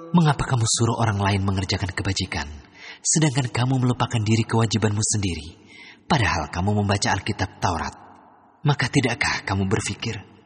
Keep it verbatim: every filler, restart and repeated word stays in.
Mengapa kamu suruh orang lain mengerjakan kebajikan, sedangkan kamu melupakan diri kewajibanmu sendiri, padahal kamu membaca Alkitab Taurat? Maka tidakkah kamu berpikir